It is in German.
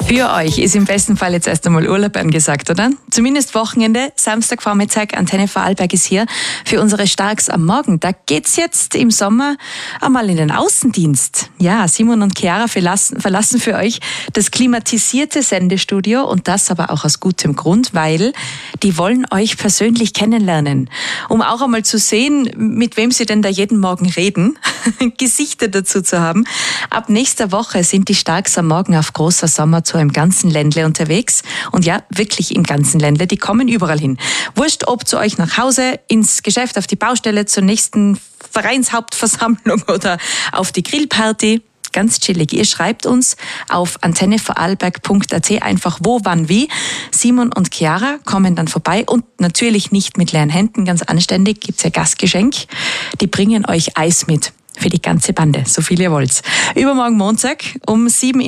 Für euch ist im besten Fall jetzt erst einmal Urlaub angesagt, oder? Zumindest Wochenende, Samstagvormittag, Antenne Vorarlberg ist hier für unsere Starks am Morgen. Da geht's jetzt im Sommer einmal in den Außendienst. Ja, Simon und Chiara verlassen für euch das klimatisierte Sendestudio und das aber auch aus gutem Grund, weil die wollen euch persönlich kennenlernen. Um auch einmal zu sehen, mit wem sie denn da jeden Morgen reden, Gesichter dazu zu haben. Ab nächster Woche sind die Starks am Morgen auf großer Sommertour im ganzen Ländle unterwegs. Und ja, wirklich im ganzen Ländle. Die kommen überall hin. Wurscht, ob zu euch nach Hause, ins Geschäft, auf die Baustelle, zur nächsten Vereinshauptversammlung oder auf die Grillparty. Ganz chillig. Ihr schreibt uns auf antennevorarlberg.at einfach wo, wann, wie. Simon und Chiara kommen dann vorbei und natürlich nicht mit leeren Händen, ganz anständig, gibt's ja Gastgeschenk. Die bringen euch Eis mit für die ganze Bande, so viel ihr wollt. Übermorgen Montag um 7